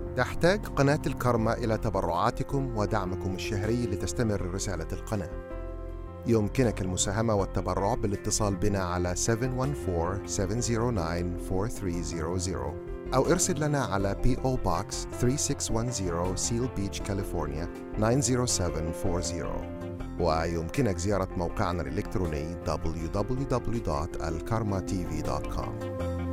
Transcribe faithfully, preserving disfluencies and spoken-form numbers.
تحتاج قناة الكارما إلى تبرعاتكم ودعمكم الشهري لتستمر رسالة القناة. يمكنك المساهمة والتبرع بالاتصال بنا على سبعة واحد أربعة سبعة صفر تسعة أربعة ثلاثة صفر صفر أو ارسل لنا على بي أو Box ثلاثة ستة واحد صفر سيل بيتش كاليفورنيا تسعة صفر سبعة أربعين. ويمكنك زيارة موقعنا الإلكتروني دبليو دبليو دبليو دوت الكارما تي في دوت كوم.